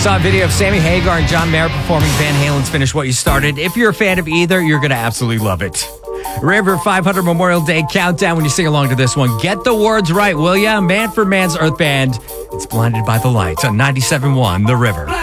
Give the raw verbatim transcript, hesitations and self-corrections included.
Saw a video of Sammy Hagar and John Mayer performing Van Halen's Finish What You Started. If you're a fan of either, you're going to absolutely love it. River five hundred Memorial Day Countdown. When you sing along to this one, get the words right, will ya? Man for Man's Earth Band. It's Blinded by the Light on ninety-seven point one The River.